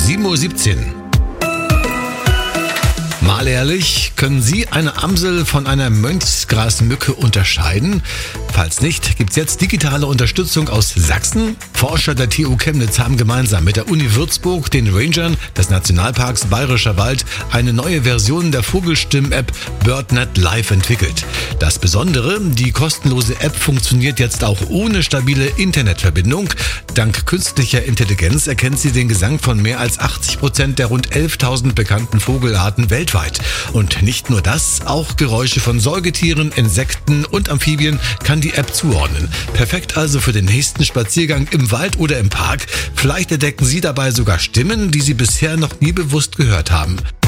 7:17 Uhr. Mal ehrlich, können Sie eine Amsel von einer Mönchsgrasmücke unterscheiden? Falls nicht, gibt's jetzt digitale Unterstützung aus Sachsen. Forscher der TU Chemnitz haben gemeinsam mit der Uni Würzburg, den Rangern des Nationalparks Bayerischer Wald, eine neue Version der Vogelstimmen-App BirdNet Live entwickelt. Das Besondere, die kostenlose App funktioniert jetzt auch ohne stabile Internetverbindung. Dank künstlicher Intelligenz erkennt sie den Gesang von mehr als 80% der rund 11.000 bekannten Vogelarten weltweit. Und nicht nur das, auch Geräusche von Säugetieren, Insekten und Amphibien kann die App zuordnen. Perfekt also für den nächsten Spaziergang im Wald oder im Park. Vielleicht entdecken Sie dabei sogar Stimmen, die Sie bisher noch nie bewusst gehört haben.